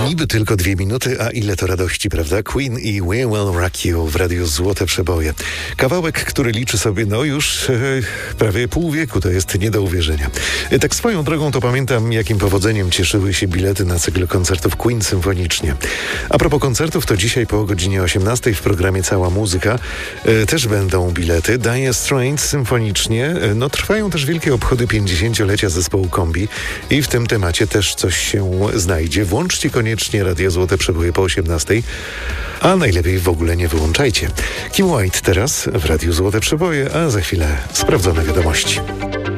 Niby tylko 2 minuty, a ile to radości, prawda? Queen i We Will Rock You w Radiu Złote Przeboje. Kawałek, który liczy sobie, już prawie pół wieku, to jest nie do uwierzenia. Tak swoją drogą to pamiętam, jakim powodzeniem cieszyły się bilety na cykl koncertów Queen symfonicznie. A propos koncertów, to dzisiaj po godzinie 18 w programie Cała Muzyka też będą bilety. Dire Straits symfonicznie. Trwają też wielkie obchody 50-lecia zespołu Kombi i w tym temacie też coś się znajdzie. Włączcie koniecznie Radio Złote Przeboje po 18, a najlepiej w ogóle nie wyłączajcie. Kim White teraz w Radiu Złote Przeboje, a za chwilę sprawdzone wiadomości.